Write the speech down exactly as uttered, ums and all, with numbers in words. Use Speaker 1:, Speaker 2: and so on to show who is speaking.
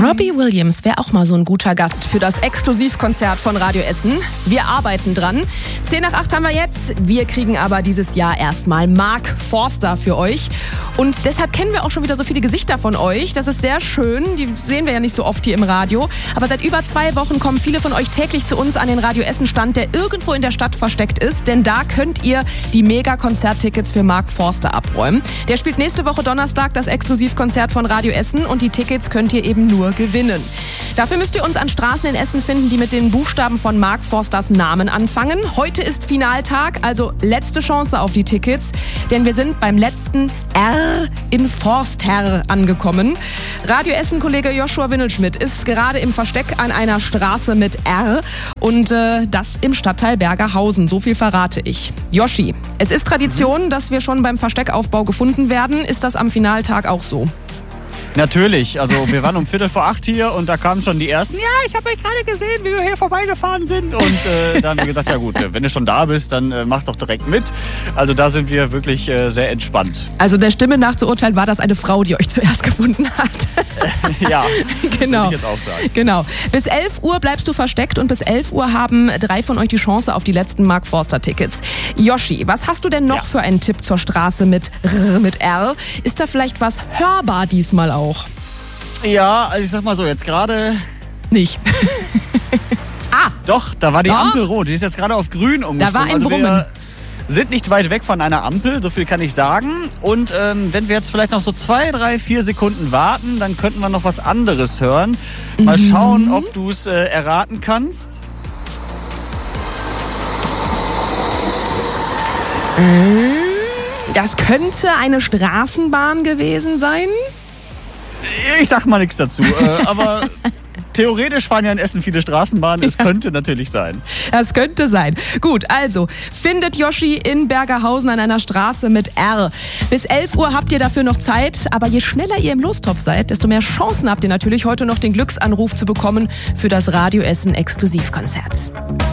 Speaker 1: Robbie Williams wäre auch mal so ein guter Gast für das Exklusivkonzert von Radio Essen. Wir arbeiten dran. zehn nach acht haben wir jetzt. Wir kriegen aber dieses Jahr erstmal Mark Forster für euch. Und deshalb kennen wir auch schon wieder so viele Gesichter von euch. Das ist sehr schön. Die sehen wir ja nicht so oft hier im Radio. Aber seit über zwei Wochen kommen viele von euch täglich zu uns an den Radio Essen Stand, der irgendwo in der Stadt versteckt ist. Denn da könnt ihr die Mega-Konzerttickets für Mark Forster abräumen. Der spielt nächste Woche Donnerstag das Exklusivkonzert von Radio Essen. Und die Tickets könnt ihr eben nur gewinnen. Dafür müsst ihr uns an Straßen in Essen finden, die mit den Buchstaben von Mark Forsters Namen anfangen. Heute ist Finaltag, also letzte Chance auf die Tickets, denn wir sind beim letzten R in Forster angekommen. Radio Essen-Kollege Joshua Windelschmidt ist gerade im Versteck an einer Straße mit R und äh, das im Stadtteil Bergerhausen. So viel verrate ich. Joshi, es ist Tradition, dass wir schon beim Versteckaufbau gefunden werden. Ist das am Finaltag auch so?
Speaker 2: Natürlich, also wir waren um Viertel vor acht hier und da kamen schon die ersten, ja, ich habe euch gerade gesehen, wie wir hier vorbeigefahren sind und äh, dann haben wir gesagt, ja gut, wenn du schon da bist, dann äh, mach doch direkt mit. Also da sind wir wirklich äh, sehr entspannt.
Speaker 1: Also der Stimme nach zu urteilen war das eine Frau, die euch zuerst gefunden hat.
Speaker 2: Äh, ja,
Speaker 1: genau.
Speaker 2: Würde ich jetzt auch sagen.
Speaker 1: Genau. Bis elf Uhr bleibst du versteckt und bis elf Uhr haben drei von euch die Chance auf die letzten Mark Forster Tickets. Joshi, was hast du denn noch ja. für einen Tipp zur Straße mit R, mit R? Ist da vielleicht was hörbar diesmal auch?
Speaker 2: Ja, also ich sag mal so, jetzt gerade...
Speaker 1: Nicht.
Speaker 2: ah! Doch, da war die
Speaker 1: oh.
Speaker 2: Ampel rot. Die ist jetzt gerade auf grün umgesprungen.
Speaker 1: Da war ein
Speaker 2: also
Speaker 1: Brummen.
Speaker 2: Wir sind nicht weit weg von einer Ampel, so viel kann ich sagen. Und ähm, wenn wir jetzt vielleicht noch so zwei, drei, vier Sekunden warten, dann könnten wir noch was anderes hören. Mal
Speaker 1: mhm.
Speaker 2: schauen, ob du es äh, erraten kannst.
Speaker 1: Das könnte eine Straßenbahn gewesen sein.
Speaker 2: Ich sag mal nichts dazu, äh, aber theoretisch fahren ja in Essen viele Straßenbahnen. Es ja. könnte natürlich sein.
Speaker 1: Das könnte sein. Gut, also findet Joshi in Bergerhausen an einer Straße mit R. Bis elf Uhr habt ihr dafür noch Zeit, aber je schneller ihr im Lostopf seid, desto mehr Chancen habt ihr natürlich heute noch den Glücksanruf zu bekommen für das Radio Essen Exklusivkonzert.